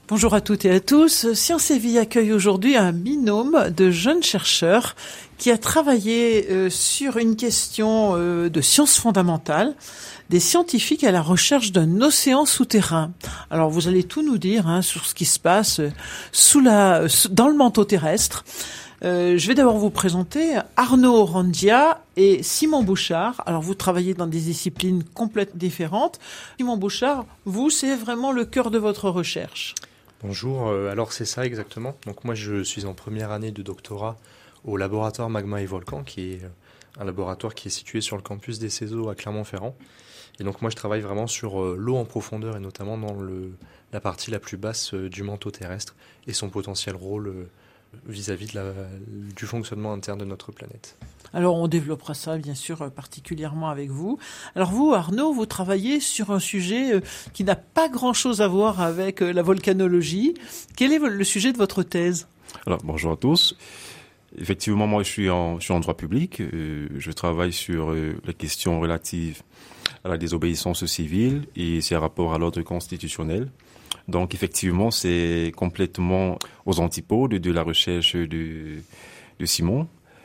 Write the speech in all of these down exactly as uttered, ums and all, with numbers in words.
Bonjour à toutes et à tous. Sciences et Vie accueille aujourd'hui un binôme de jeunes chercheurs qui a travaillé euh, sur une question euh, de sciences fondamentales, des scientifiques à la recherche d'un océan souterrain. Alors vous allez tout nous dire hein, sur ce qui se passe euh, sous la, sous, dans le manteau terrestre. Euh, je vais d'abord vous présenter Arnaud Randia et Simon Bouchard. Alors vous travaillez dans des disciplines complètement différentes. Simon Bouchard, vous, c'est vraiment le cœur de votre recherche. Bonjour, alors c'est ça exactement. Donc moi je suis en première année de doctorat au laboratoire Magma et Volcan, qui est un laboratoire qui est situé sur le campus des CESO à Clermont-Ferrand. Et donc moi je travaille vraiment sur l'eau en profondeur et notamment dans le, la partie la plus basse du manteau terrestre et son potentiel rôle vis-à-vis de la, du fonctionnement interne de notre planète. Alors on développera ça bien sûr particulièrement avec vous. Alors vous Arnaud, vous travaillez sur un sujet qui n'a pas grand-chose à voir avec la volcanologie. Quel est le sujet de votre thèse ? Alors bonjour à tous. Effectivement, moi je suis en, je suis en droit public. Euh, je travaille sur euh, les questions relatives à la désobéissance civile et ses rapports à l'ordre constitutionnel. Donc effectivement, c'est complètement aux antipodes de la recherche de, de Simon.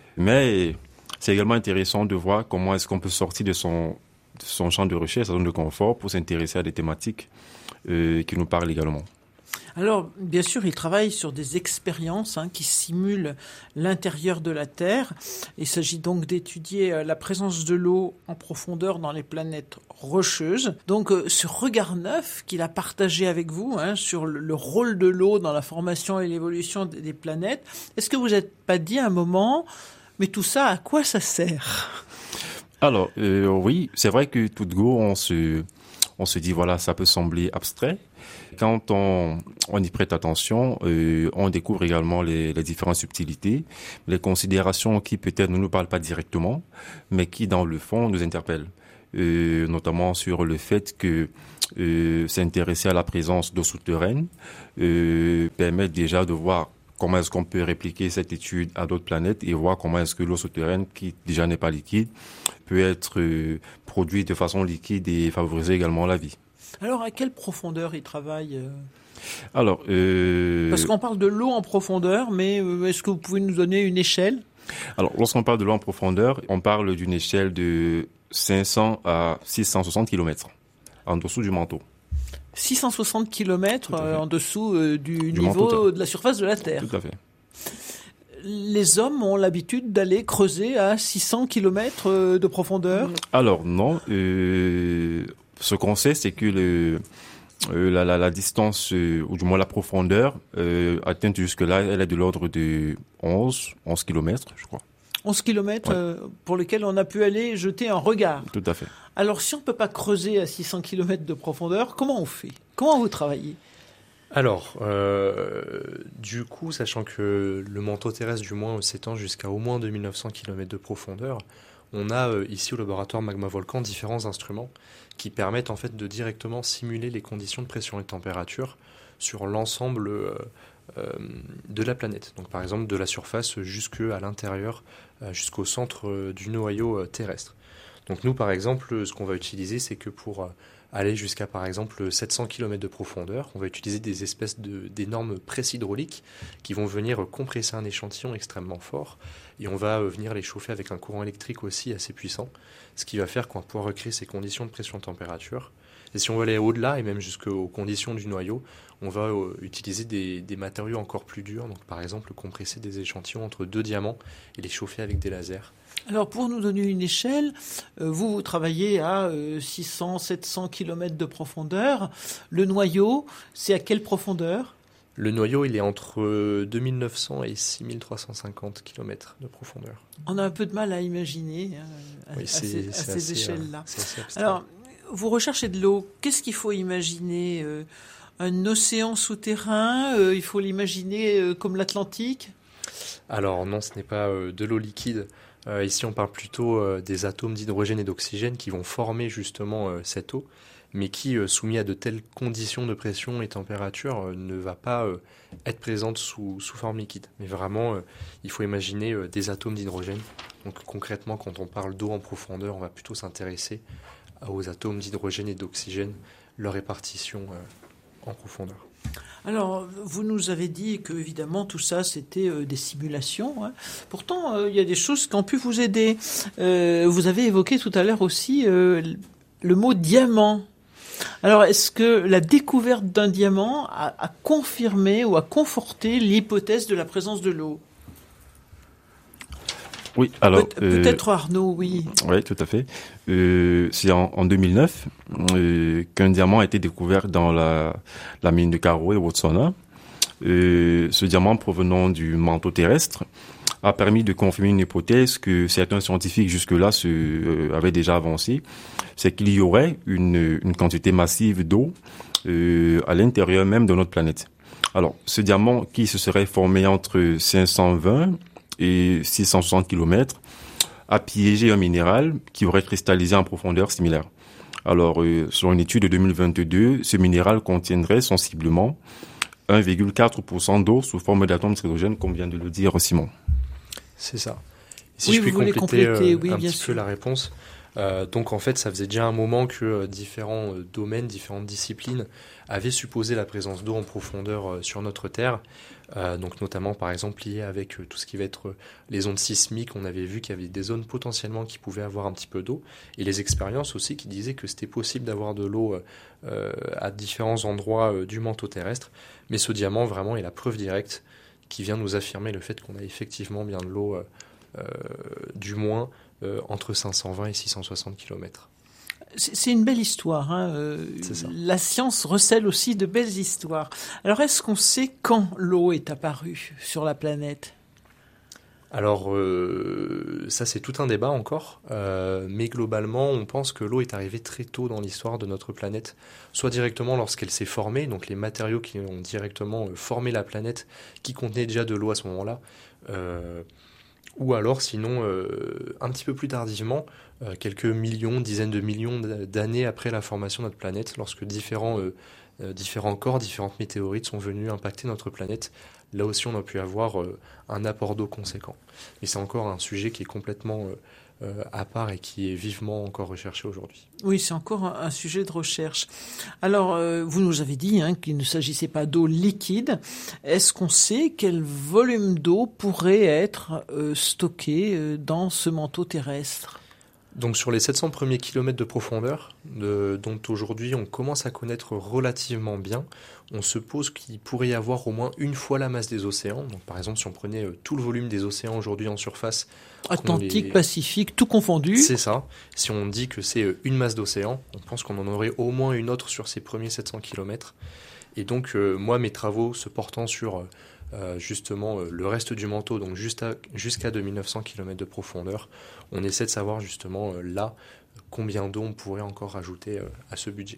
Mais c'est également intéressant de voir comment est-ce qu'on peut sortir de son, de son champ de recherche, sa zone de confort, pour s'intéresser à des thématiques euh, qui nous parlent également. Alors, bien sûr, il travaille sur des expériences hein, qui simulent l'intérieur de la Terre. Il s'agit donc d'étudier la présence de l'eau en profondeur dans les planètes rocheuses. Donc, ce regard neuf qu'il a partagé avec vous hein, sur le rôle de l'eau dans la formation et l'évolution des planètes, est-ce que vous n'êtes pas dit à un moment, mais tout ça, à quoi ça sert ? Alors, euh, oui, c'est vrai que tout de go, on se, on se dit, voilà, ça peut sembler abstrait. Quand on, on y prête attention, euh, on découvre également les, les différentes subtilités, les considérations qui peut-être ne nous parlent pas directement, mais qui dans le fond nous interpellent, euh, notamment sur le fait que euh, s'intéresser à la présence d'eau souterraine euh, permet déjà de voir comment est-ce qu'on peut répliquer cette étude à d'autres planètes et voir comment est-ce que l'eau souterraine, qui déjà n'est pas liquide, peut être euh, produite de façon liquide et favoriser également la vie. Alors, à quelle profondeur il travaille euh... Alors, euh... Parce qu'on parle de l'eau en profondeur, mais euh, est-ce que vous pouvez nous donner une échelle ? Alors, lorsqu'on parle de l'eau en profondeur, on parle d'une échelle de cinq cents à six cent soixante kilomètres en dessous du manteau. six cent soixante kilomètres euh, en dessous euh, du, du niveau manteau, de la surface de la Terre. Tout à fait. Les hommes ont l'habitude d'aller creuser à six cents kilomètres de profondeur ? Alors, non. Euh... Ce qu'on sait, c'est que le, euh, la, la, la distance, euh, ou du moins la profondeur, euh, atteinte jusque-là, elle est de l'ordre de onze kilomètres, je crois. onze kilomètres ouais. euh, pour lesquels on a pu aller jeter un regard. Tout à fait. Alors, si on ne peut pas creuser à six cents kilomètres de profondeur, comment on fait ? Comment vous travaillez ? Alors, euh, du coup, sachant que le manteau terrestre, du moins, s'étend jusqu'à au moins deux mille neuf cents kilomètres de profondeur, on a euh, ici au laboratoire Magma Volcan différents instruments qui permettent en fait de directement simuler les conditions de pression et de température sur l'ensemble euh, euh, de la planète. Donc par exemple de la surface jusqu'à l'intérieur, euh, jusqu'au centre euh, du noyau euh, terrestre. Donc nous par exemple, ce qu'on va utiliser, c'est que pour euh, aller jusqu'à par exemple sept cents kilomètres de profondeur, on va utiliser des espèces de, d'énormes presses hydrauliques qui vont venir compresser un échantillon extrêmement fort et on va venir les chauffer avec un courant électrique aussi assez puissant, ce qui va faire qu'on va pouvoir recréer ces conditions de pression-température. Et si on veut aller au-delà et même jusqu'aux conditions du noyau, on va utiliser des, des matériaux encore plus durs, donc par exemple compresser des échantillons entre deux diamants et les chauffer avec des lasers. Alors, pour nous donner une échelle, euh, vous, vous travaillez à euh, six cents, sept cents kilomètres de profondeur. Le noyau, c'est à quelle profondeur ? Le noyau, il est entre deux mille neuf cents et six mille trois cent cinquante kilomètres de profondeur. On a un peu de mal à imaginer hein, à, oui, à ces, à ces assez, échelles-là. C'est assez abstrait. Alors, vous recherchez de l'eau. Qu'est-ce qu'il faut imaginer ? euh, Un océan souterrain, euh, il faut l'imaginer euh, comme l'Atlantique ? Alors non, ce n'est pas euh, de l'eau liquide. Euh, ici, on parle plutôt euh, des atomes d'hydrogène et d'oxygène qui vont former justement euh, cette eau, mais qui, euh, soumis à de telles conditions de pression et température, euh, ne va pas euh, être présente sous, sous forme liquide. Mais vraiment, euh, il faut imaginer euh, des atomes d'hydrogène. Donc concrètement, quand on parle d'eau en profondeur, on va plutôt s'intéresser aux atomes d'hydrogène et d'oxygène, leur répartition euh, en profondeur. Alors, vous nous avez dit que, évidemment, tout ça, c'était euh, des simulations. Hein. Pourtant, euh, il y a des choses qui ont pu vous aider. Euh, vous avez évoqué tout à l'heure aussi euh, le mot diamant. Alors, est-ce que la découverte d'un diamant a, a confirmé ou a conforté l'hypothèse de la présence de l'eau ? Oui, alors... Pe- peut-être euh, Arnaud, oui. Oui, tout à fait. Euh, c'est en, en deux mille neuf euh, qu'un diamant a été découvert dans la, la mine de Karoo au Botswana. Euh, ce diamant provenant du manteau terrestre a permis de confirmer une hypothèse que certains scientifiques jusque-là se, euh, avaient déjà avancée, c'est qu'il y aurait une, une quantité massive d'eau euh, à l'intérieur même de notre planète. Alors, ce diamant qui se serait formé entre cinq cent vingt et six cent soixante kilomètres a piégé un minéral qui aurait cristallisé en profondeur similaire. Alors, euh, sur une étude de deux mille vingt-deux, ce minéral contiendrait sensiblement un virgule quatre pour cent d'eau sous forme d'atomes d'hydrogène, comme vient de le dire Simon. C'est ça. Et si oui, je puis vous voulez compléter, compléter euh, oui, un bien petit sûr. peu la réponse. Euh, donc en fait, ça faisait déjà un moment que euh, différents euh, domaines, différentes disciplines avaient supposé la présence d'eau en profondeur euh, sur notre Terre. Euh, donc notamment par exemple lié avec euh, tout ce qui va être euh, les ondes sismiques. On avait vu qu'il y avait des zones potentiellement qui pouvaient avoir un petit peu d'eau. Et les expériences aussi qui disaient que c'était possible d'avoir de l'eau euh, à différents endroits euh, du manteau terrestre. Mais ce diamant vraiment est la preuve directe qui vient nous affirmer le fait qu'on a effectivement bien de l'eau, euh, euh, du moins euh, entre cinq cent vingt et six cent soixante kilomètres. C'est une belle histoire. Hein. Euh, C'est ça. La science recèle aussi de belles histoires. Alors, est-ce qu'on sait quand l'eau est apparue sur la planète ? Alors, euh, ça c'est tout un débat encore, euh, mais globalement on pense que l'eau est arrivée très tôt dans l'histoire de notre planète, soit directement lorsqu'elle s'est formée, donc les matériaux qui ont directement formé la planète, qui contenaient déjà de l'eau à ce moment-là, euh, ou alors sinon euh, un petit peu plus tardivement, euh, quelques millions, dizaines de millions d'années après la formation de notre planète, lorsque différents, euh, euh, différents corps, différentes météorites sont venus impacter notre planète. Là aussi, on a pu avoir euh, un apport d'eau conséquent. Mais c'est encore un sujet qui est complètement euh, euh, à part et qui est vivement encore recherché aujourd'hui. Oui, c'est encore un, un sujet de recherche. Alors, euh, vous nous avez dit hein, qu'il ne s'agissait pas d'eau liquide. Est-ce qu'on sait quel volume d'eau pourrait être euh, stocké euh, dans ce manteau terrestre ? Donc sur les sept cents premiers kilomètres de profondeur, de, dont aujourd'hui on commence à connaître relativement bien, on suppose qu'il pourrait y avoir au moins une fois la masse des océans. Donc par exemple, si on prenait euh, tout le volume des océans aujourd'hui en surface... Atlantique, les... Pacifique, tout confondu. C'est ça. Si on dit que c'est euh, une masse d'océan, on pense qu'on en aurait au moins une autre sur ces premiers sept cents kilomètres. Et donc euh, moi, mes travaux se portant sur... Euh, Euh, justement euh, le reste du manteau, donc juste à, jusqu'à deux mille neuf cents kilomètres de profondeur, on essaie de savoir justement euh, là combien d'eau on pourrait encore rajouter euh, à ce budget.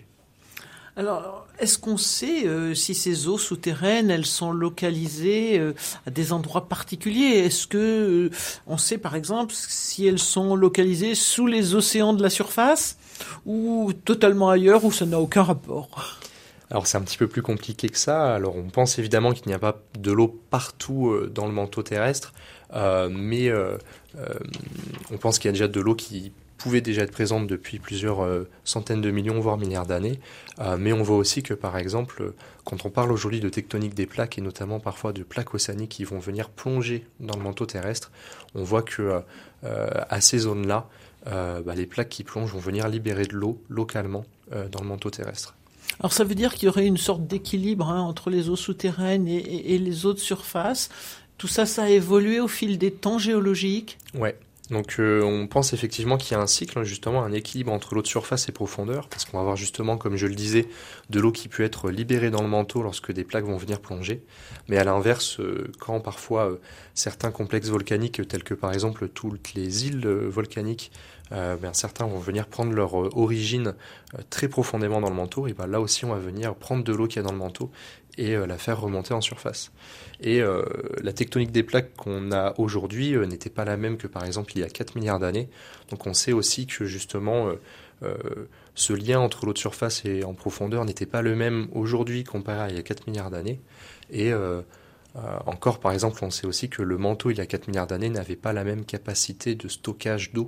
Alors, est-ce qu'on sait euh, si ces eaux souterraines, elles sont localisées euh, à des endroits particuliers ? Est-ce que euh, on sait par exemple si elles sont localisées sous les océans de la surface ou totalement ailleurs où ça n'a aucun rapport ? Alors c'est un petit peu plus compliqué que ça. Alors on pense évidemment qu'il n'y a pas de l'eau partout euh, dans le manteau terrestre, euh, mais euh, euh, on pense qu'il y a déjà de l'eau qui pouvait déjà être présente depuis plusieurs euh, centaines de millions, voire milliards d'années. Euh, mais on voit aussi que par exemple, quand on parle aujourd'hui de tectonique des plaques, et notamment parfois de plaques océaniques qui vont venir plonger dans le manteau terrestre, on voit que euh, à ces zones-là, euh, bah, les plaques qui plongent vont venir libérer de l'eau localement euh, dans le manteau terrestre. Alors ça veut dire qu'il y aurait une sorte d'équilibre hein, entre les eaux souterraines et, et, et les eaux de surface. Tout ça, ça a évolué au fil des temps géologiques. Ouais. Donc euh, on pense effectivement qu'il y a un cycle, justement un équilibre entre l'eau de surface et profondeur, parce qu'on va avoir justement, comme je le disais, de l'eau qui peut être libérée dans le manteau lorsque des plaques vont venir plonger. Mais à l'inverse, euh, quand parfois euh, certains complexes volcaniques, tels que par exemple toutes les îles euh, volcaniques, euh, ben, certains vont venir prendre leur euh, origine euh, très profondément dans le manteau, et ben là aussi on va venir prendre de l'eau qu'il y a dans le manteau et euh, la faire remonter en surface. Et euh, la tectonique des plaques qu'on a aujourd'hui euh, n'était pas la même que par exemple il y a quatre milliards d'années. Donc on sait aussi que justement euh, euh, ce lien entre l'eau de surface et en profondeur n'était pas le même aujourd'hui comparé à il y a quatre milliards d'années. Et euh, euh, encore par exemple on sait aussi que le manteau il y a quatre milliards d'années n'avait pas la même capacité de stockage d'eau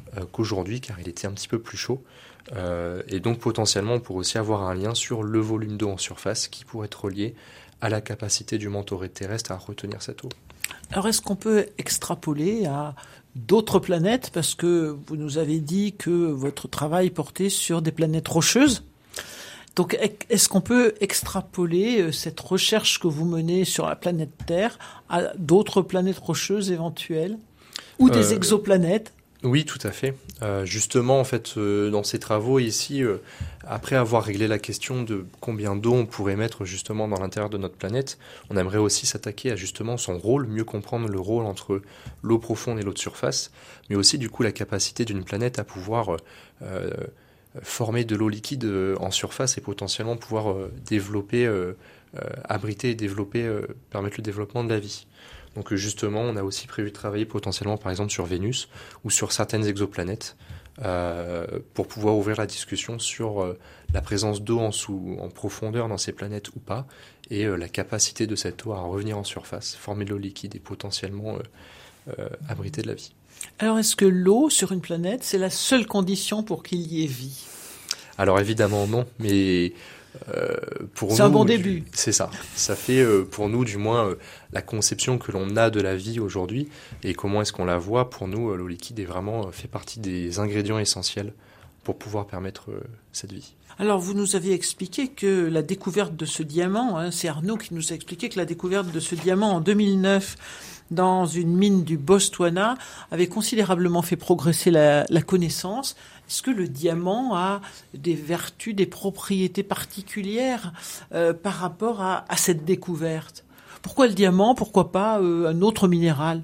euh, qu'aujourd'hui, car il était un petit peu plus chaud. Euh, et donc potentiellement, on pourrait aussi avoir un lien sur le volume d'eau en surface qui pourrait être relié à la capacité du manteau terrestre à retenir cette eau. Alors, est-ce qu'on peut extrapoler à d'autres planètes? Parce que vous nous avez dit que votre travail portait sur des planètes rocheuses. Donc, est-ce qu'on peut extrapoler cette recherche que vous menez sur la planète Terre à d'autres planètes rocheuses éventuelles ou des euh, exoplanètes? Oui, tout à fait. Euh, justement, en fait, euh, dans ces travaux ici, euh, après avoir réglé la question de combien d'eau on pourrait mettre justement dans l'intérieur de notre planète, on aimerait aussi s'attaquer à justement son rôle, mieux comprendre le rôle entre l'eau profonde et l'eau de surface, mais aussi du coup la capacité d'une planète à pouvoir euh, former de l'eau liquide en surface et potentiellement pouvoir euh, développer, euh, euh, abriter et développer, euh, permettre le développement de la vie. Donc justement, on a aussi prévu de travailler potentiellement par exemple sur Vénus ou sur certaines exoplanètes euh, pour pouvoir ouvrir la discussion sur euh, la présence d'eau en, sous, en profondeur dans ces planètes ou pas et euh, la capacité de cette eau à revenir en surface, former de l'eau liquide et potentiellement euh, euh, abriter de la vie. Alors est-ce que l'eau sur une planète, c'est la seule condition pour qu'il y ait vie? Alors évidemment non, mais... Euh, pour c'est nous, un bon début. C'est ça. Ça fait euh, pour nous du moins euh, la conception que l'on a de la vie aujourd'hui et comment est-ce qu'on la voit. Pour nous, euh, l'eau liquide est vraiment euh, fait partie des ingrédients essentiels pour pouvoir permettre euh, cette vie. Alors vous nous aviez expliqué que la découverte de ce diamant, hein, c'est Arnaud qui nous a expliqué que la découverte de ce diamant en deux mille neuf dans une mine du Botswana avait considérablement fait progresser la, la connaissance. Est-ce que le diamant a des vertus, des propriétés particulières euh, par rapport à, à cette découverte? Pourquoi le diamant? Pourquoi pas euh, un autre minéral?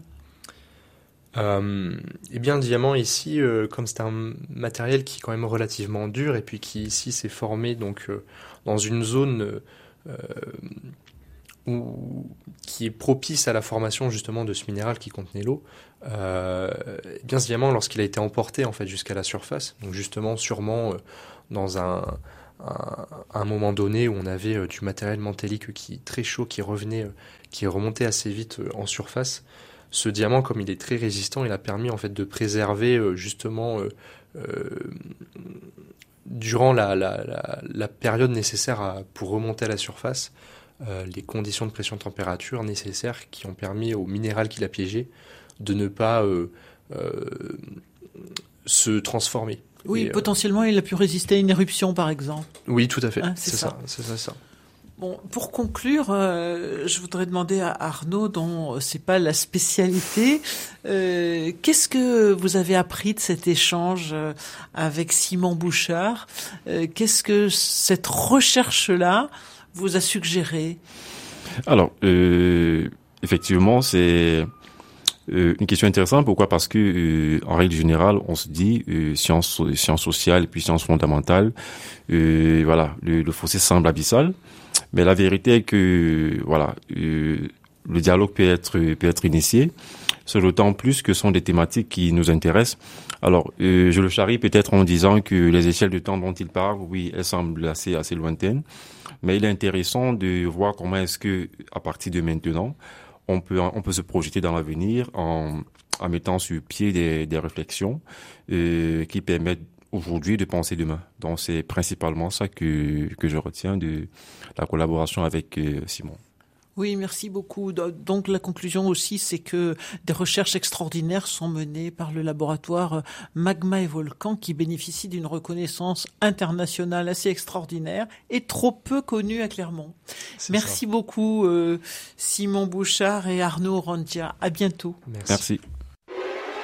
euh, Eh bien, le diamant ici, euh, comme c'est un matériel qui est quand même relativement dur et puis qui ici s'est formé donc euh, dans une zone euh, où, qui est propice à la formation justement de ce minéral qui contenait l'eau. Euh, eh bien ce diamant, lorsqu'il a été emporté en fait jusqu'à la surface, donc justement sûrement euh, dans un, un, un moment donné où on avait euh, du matériel mantélique qui est très chaud, qui revenait, euh, qui est remonté assez vite euh, en surface, ce diamant, comme il est très résistant, il a permis en fait de préserver euh, justement euh, euh, durant la, la, la, la période nécessaire à, pour remonter à la surface, euh, les conditions de pression-température nécessaires qui ont permis au minéral qu'il a piégé de ne pas euh, euh, se transformer. Oui, et, potentiellement, euh, il a pu résister à une éruption, par exemple. Oui, tout à fait. Hein, c'est, c'est ça. ça. C'est ça, ça. Bon, pour conclure, euh, je voudrais demander à Arnaud, dont c'est pas la spécialité, euh, qu'est-ce que vous avez appris de cet échange avec Simon Bouchard? euh, Qu'est-ce que cette recherche-là vous a suggéré? Alors, euh, effectivement, c'est Euh, une question intéressante. Pourquoi? Parce que euh, en règle générale, on se dit euh, sciences, sciences sociales et puis sciences fondamentales. Euh, voilà, le, le fossé semble abyssal, mais la vérité est que voilà, euh, le dialogue peut être peut être initié. C'est d'autant plus que ce sont des thématiques qui nous intéressent. Alors, euh, je le charrie peut-être en disant que les échelles de temps dont il parle, oui, elles semblent assez assez lointaines, mais il est intéressant de voir comment est-ce que à partir de maintenant on peut on peut se projeter dans l'avenir en en mettant sur pied des des réflexions euh, qui permettent aujourd'hui de penser demain. Donc c'est principalement ça que que je retiens de la collaboration avec euh, Simon. Oui, merci beaucoup. Donc la conclusion aussi, c'est que des recherches extraordinaires sont menées par le laboratoire Magma et Volcan qui bénéficie d'une reconnaissance internationale assez extraordinaire et trop peu connue à Clermont. C'est merci ça. beaucoup euh, Simon Bouchard et Arnaud Randia. À bientôt. Merci. Merci.